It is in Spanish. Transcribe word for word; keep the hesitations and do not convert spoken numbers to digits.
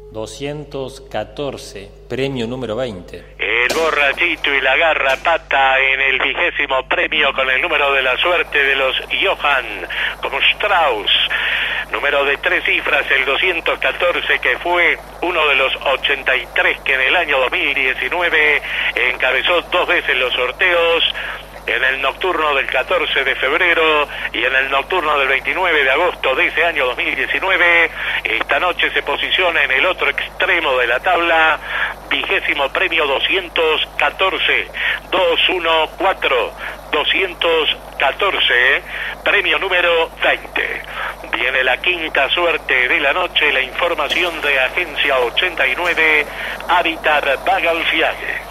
doscientos catorce, premio número veinte. El borrachito y la garrapata en el vigésimo premio con el número de la suerte de los Johann, como Strauss. Número de tres cifras, el doscientos catorce, que fue uno de los ochenta y tres que en el año dos mil diecinueve encabezó dos veces los sorteos. En el nocturno del catorce de febrero y en el nocturno del veintinueve de agosto de ese año dos mil diecinueve, esta noche se posiciona en el otro extremo de la tabla, vigésimo premio doscientos catorce, dos uno cuatro, doscientos catorce, premio número veinte. Viene la quinta suerte de la noche, la información de Agencia ochenta y nueve, Habitat Bagalfiage.